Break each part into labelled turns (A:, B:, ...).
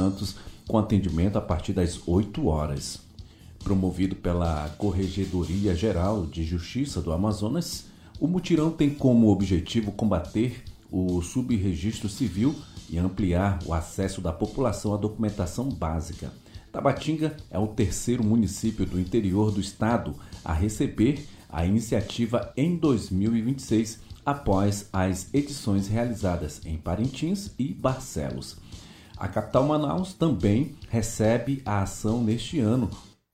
A: Santos, com atendimento a partir das 8 horas. Promovido pela Corregedoria Geral de Justiça do Amazonas, o mutirão tem como objetivo combater o subregistro civil e ampliar o acesso da população à documentação básica. Tabatinga é o terceiro município do interior do estado a receber a iniciativa em 2026, após as edições realizadas em Parintins e Barcelos. A capital Manaus também recebe a ação neste ano.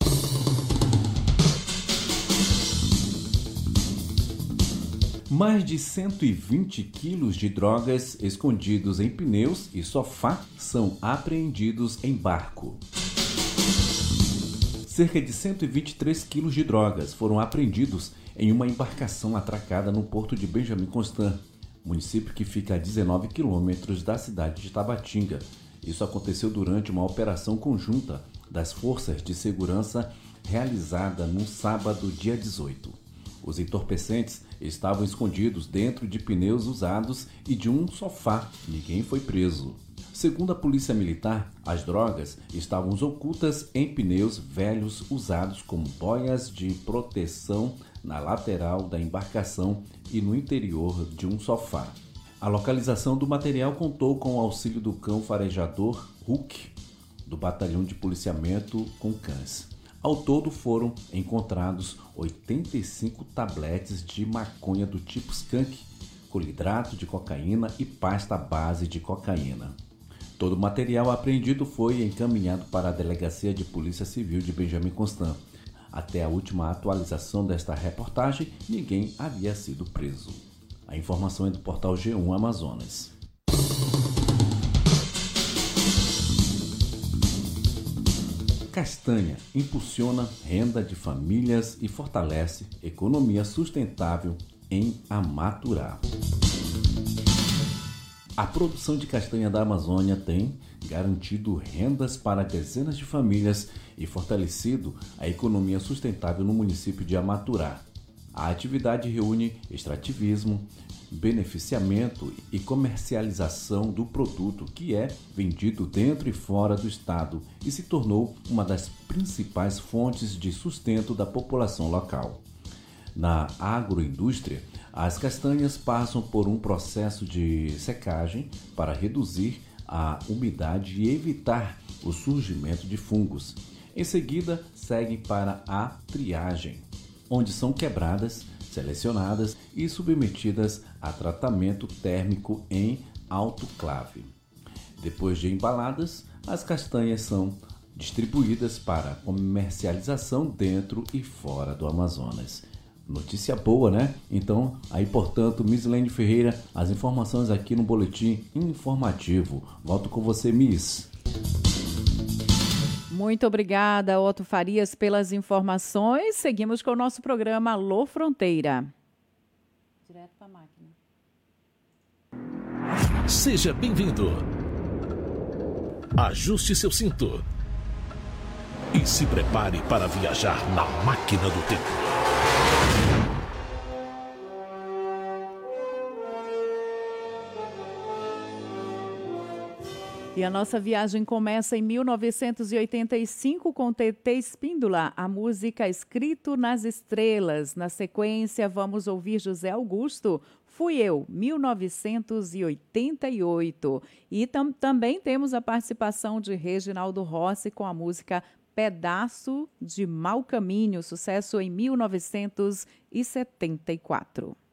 A: Mais de 120 quilos de drogas escondidos em pneus e sofá são apreendidos em barco. Cerca de 123 quilos de drogas foram apreendidos em uma embarcação atracada no porto de Benjamin Constant, município que fica a 19 quilômetros da cidade de Tabatinga. Isso aconteceu durante uma operação conjunta das forças de segurança realizada no sábado, dia 18. Os entorpecentes estavam escondidos dentro de pneus usados e de um sofá. Ninguém foi preso. Segundo a Polícia Militar, as drogas estavam ocultas em pneus velhos usados como boias de proteção na lateral da embarcação e no interior de um sofá. A localização do material contou com o auxílio do cão farejador Hulk, do Batalhão de Policiamento com Cães. Ao todo foram encontrados 85 tabletes de maconha do tipo skunk, cloridrato de cocaína e pasta base de cocaína. Todo o material apreendido foi encaminhado para a Delegacia de Polícia Civil de Benjamin Constant. Até a última atualização desta reportagem, ninguém havia sido preso. A informação é do portal G1 Amazonas. Castanha impulsiona renda de famílias e fortalece economia sustentável em Amaturá. A produção de castanha da Amazônia tem garantido rendas para dezenas de famílias e fortalecido a economia sustentável no município de Amaturá. A atividade reúne extrativismo, beneficiamento e comercialização do produto, que é vendido dentro e fora do estado e se tornou uma das principais fontes de sustento da população local. Na agroindústria, as castanhas passam por um processo de secagem para reduzir a umidade e evitar o surgimento de fungos. Em seguida, seguem para a triagem, onde são quebradas, selecionadas e submetidas a tratamento térmico em autoclave. Depois de embaladas, as castanhas são distribuídas para comercialização dentro e fora do Amazonas. Notícia boa, né? Então, aí, portanto, Mislene Ferreira, as informações aqui no Boletim Informativo. Volto com você, Miss.
B: Muito obrigada, Otto Farias, pelas informações. Seguimos com o nosso programa Alô Fronteira. Direto para a máquina.
C: Seja bem-vindo. Ajuste seu cinto e se prepare para viajar na máquina do tempo.
B: E a nossa viagem começa em 1985 com TT Espíndola, a música Escrito nas Estrelas. Na sequência, vamos ouvir José Augusto, Fui Eu, 1988. E também temos a participação de Reginaldo Rossi com a música Pedaço de Mau Caminho, sucesso em 1974.